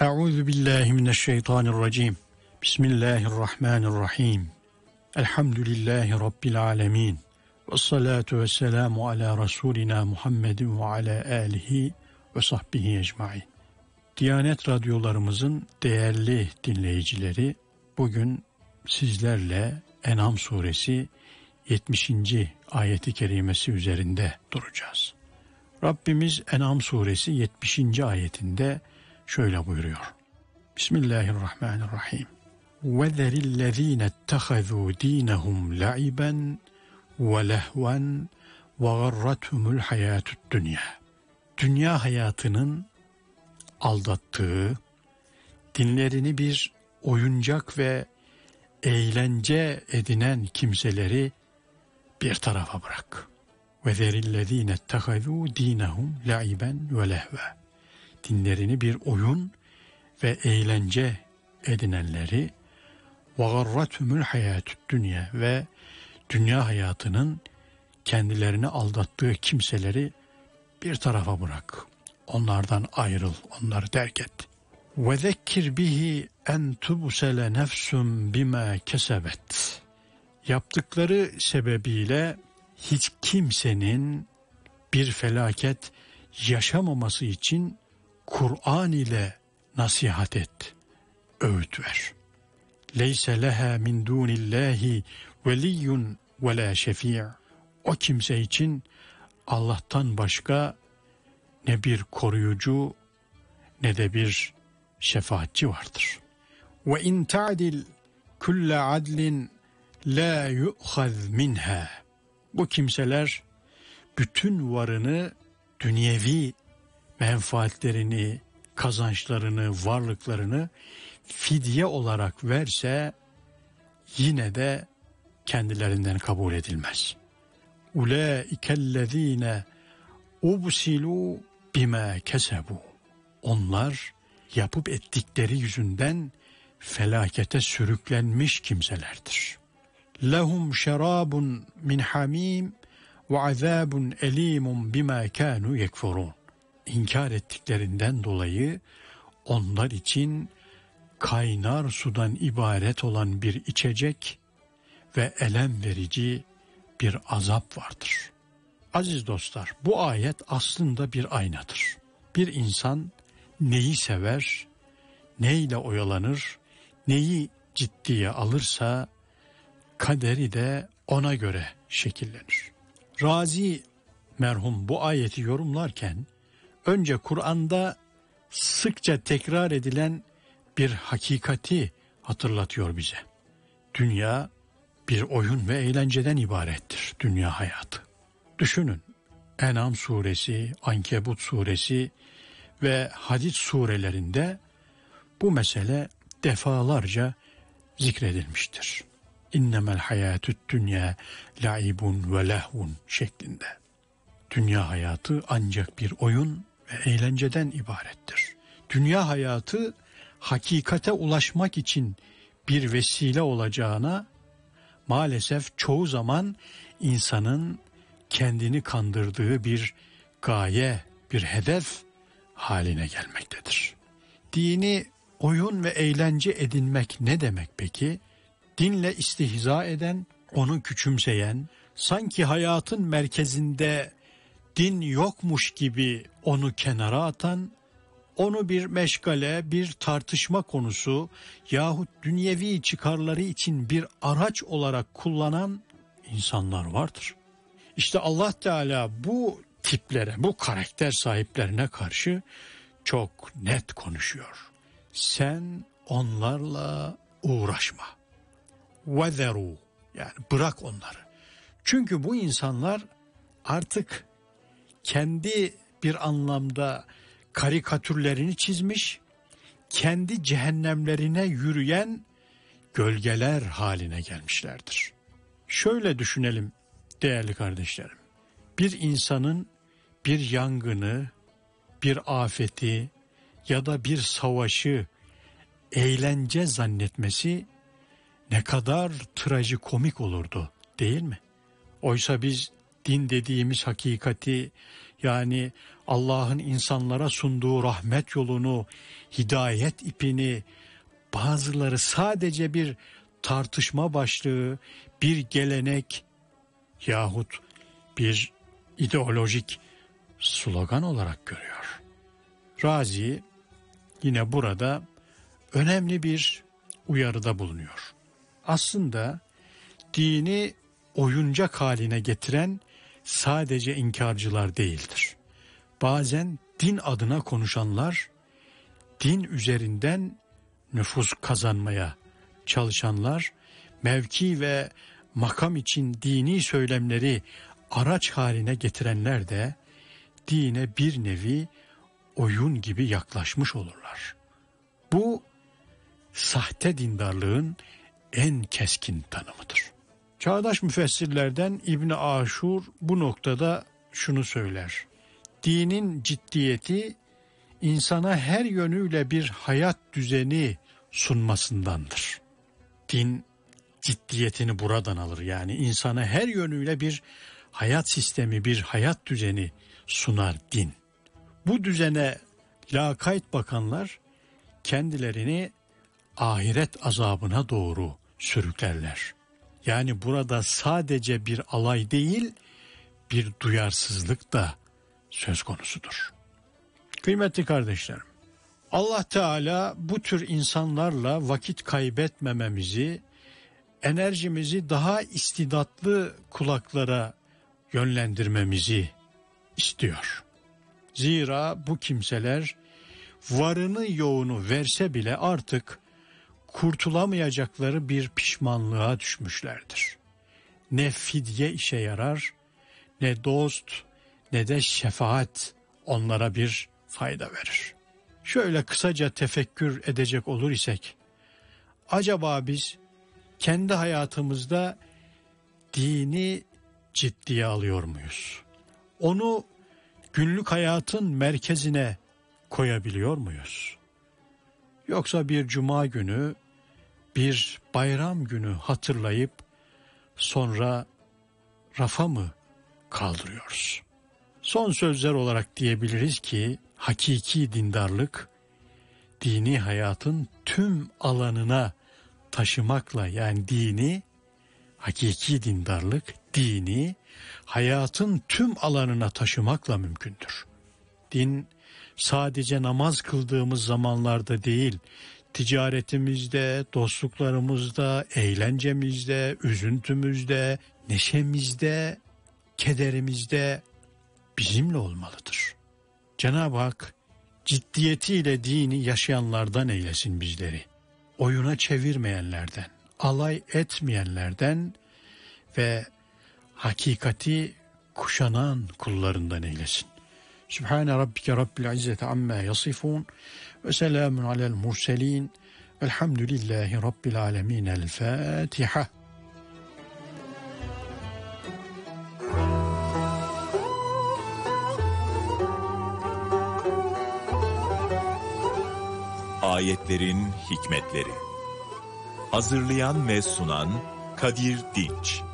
Euzu billahi mineşşeytanirracim. Bismillahirrahmanirrahim. Elhamdülillahi rabbil alamin. Ves salatu vesselamu ala rasulina Muhammedin ve ala alihi ve sahbihi ecmaîn. Diyanet radyolarımızın değerli dinleyicileri, bugün sizlerle En'am suresi 70. ayeti kerimesi üzerinde duracağız. Rabbimiz En'am suresi 70. ayetinde şöyle buyuruyor. Bismillahirrahmanirrahim. وَذَرِ الَّذ۪ينَ اتَّخَذُوا د۪ينَهُمْ لَعِبًا وَلَهْوًا وَغَرَّتْهُمُ الْحَيَاةُ الدُّنْيَا. Dünya hayatının aldattığı, dinlerini bir oyuncak ve eğlence edinen kimseleri bir tarafa bırak. وَذَرِ الَّذ۪ينَ اتَّخَذُوا د۪ينَهُمْ لَعِبًا وَلَهْوًا. Dinlerini bir oyun ve eğlence edinenleri وَغَرَّتْهُمُ الْحَيَاةُ الدُّنْيَا ve dünya hayatının kendilerini aldattığı kimseleri bir tarafa bırak. Onlardan ayrıl, onları terk et. وَذَكِّرْ بِهِ اَنْ تُبْسَلَ نَفْسٌ بِمَا كَسَبَتْ. Yaptıkları sebebiyle hiç kimsenin bir felaket yaşamaması için Kur'an ile nasihat et, öğüt ver. Leyse leha min dunillahi veliyyun ve la şefi'. O kimse için Allah'tan başka ne bir koruyucu ne de bir şefaatçi vardır. Ve in ta'dil kulle adlin la yu'khaz minha. Bu kimseler bütün varını, dünyevi menfaatlerini, kazançlarını, varlıklarını fidye olarak verse yine de kendilerinden kabul edilmez. Ulaikellezine ubsilu bima kesebu. Onlar yapıp ettikleri yüzünden felakete sürüklenmiş kimselerdir. Lehum şerabun min hamim ve azabun elimun bima kanu yekfurun. İnkar ettiklerinden dolayı onlar için kaynar sudan ibaret olan bir içecek ve elem verici bir azap vardır. Aziz dostlar, bu ayet aslında bir aynadır. Bir insan neyi sever, neyle oyalanır, neyi ciddiye alırsa kaderi de ona göre şekillenir. Razi merhum bu ayeti yorumlarken önce Kur'an'da sıkça tekrar edilen bir hakikati hatırlatıyor bize. Dünya bir oyun ve eğlenceden ibarettir, dünya hayatı. Düşünün, En'am suresi, Ankebut suresi ve Hadid surelerinde bu mesele defalarca zikredilmiştir. İnnemel hayatü't dünya laibun ve lehvun şeklinde. Dünya hayatı ancak bir oyun ve eğlenceden ibarettir. Dünya hayatı hakikate ulaşmak için bir vesile olacağına maalesef çoğu zaman insanın kendini kandırdığı bir gaye, bir hedef haline gelmektedir. Dini oyun ve eğlence edinmek ne demek peki? Dinle istihza eden, onu küçümseyen, sanki hayatın merkezinde din yokmuş gibi onu kenara atan, onu bir meşgale, bir tartışma konusu yahut dünyevi çıkarları için bir araç olarak kullanan insanlar vardır. İşte Allah Teala bu tiplere, bu karakter sahiplerine karşı çok net konuşuyor. Sen onlarla uğraşma. وَذَرُوا, yani bırak onları. Çünkü bu insanlar artık kendi bir anlamda karikatürlerini çizmiş, kendi cehennemlerine yürüyen gölgeler haline gelmişlerdir. Şöyle düşünelim değerli kardeşlerim. Bir insanın bir yangını, bir afeti ya da bir savaşı eğlence zannetmesi ne kadar trajikomik olurdu, değil mi? Oysa biz din dediğimiz hakikati Yani Allah'ın insanlara sunduğu rahmet yolunu, hidayet ipini bazıları sadece bir tartışma başlığı, bir gelenek yahut bir ideolojik slogan olarak görüyor. Razi yine burada önemli bir uyarıda bulunuyor. Aslında dini oyuncak haline getiren sadece inkarcılar değildir. Bazen din adına konuşanlar, din üzerinden nüfus kazanmaya çalışanlar, mevki ve makam için dini söylemleri araç haline getirenler de dine bir nevi oyun gibi yaklaşmış olurlar. Bu sahte dindarlığın en keskin tanımıdır. Çağdaş müfessirlerden İbn Aşur bu noktada şunu söyler. Dinin ciddiyeti insana her yönüyle bir hayat düzeni sunmasındandır. Din ciddiyetini buradan alır. Yani insana her yönüyle bir hayat sistemi, bir hayat düzeni sunar din. Bu düzene lakayt bakanlar kendilerini ahiret azabına doğru sürüklerler. Yani burada sadece bir alay değil, bir duyarsızlık da söz konusudur. Kıymetli kardeşlerim, Allah Teala bu tür insanlarla vakit kaybetmememizi, enerjimizi daha istidatlı kulaklara yönlendirmemizi istiyor. Zira bu kimseler varını yoğunu verse bile artık kurtulamayacakları bir pişmanlığa düşmüşlerdir. Ne fidye işe yarar, ne dost, ne de şefaat onlara bir fayda verir. Şöyle kısaca tefekkür edecek olur isek, acaba biz kendi hayatımızda dini ciddiye alıyor muyuz? Onu günlük hayatın merkezine koyabiliyor muyuz? Yoksa bir cuma günü, bir bayram günü hatırlayıp sonra rafa mı kaldırıyoruz? Son sözler olarak diyebiliriz ki hakiki dindarlık dini hayatın tüm alanına taşımakla, yani dini, hakiki dindarlık dini hayatın tüm alanına taşımakla mümkündür. Din sadece namaz kıldığımız zamanlarda değil, ticaretimizde, dostluklarımızda, eğlencemizde, üzüntümüzde, neşemizde, kederimizde bizimle olmalıdır. Cenab-ı Hak ciddiyetiyle dini yaşayanlardan eylesin bizleri. Oyuna çevirmeyenlerden, alay etmeyenlerden ve hakikati kuşanan kullarından eylesin. Sübhane Rabbike Rabbil İzzeti amma yasifun ve selamun alel murselin velhamdülillahi Rabbil alemin. El Fatiha. Ayetlerin hikmetleri. Hazırlayan ve sunan Kadir Dinç.